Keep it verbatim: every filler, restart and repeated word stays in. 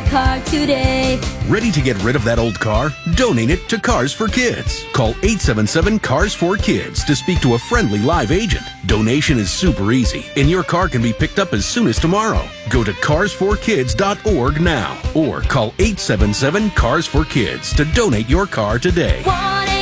car today. Ready to get rid of that old car? Donate it to Cars for Kids. Call eight seven seven, C A R S four Kids to speak to a friendly live agent. Donation is super easy, and your car can be picked up as soon as tomorrow. Go to cars for kids dot org now or call eight seven seven, C A R S four Kids to donate your car today.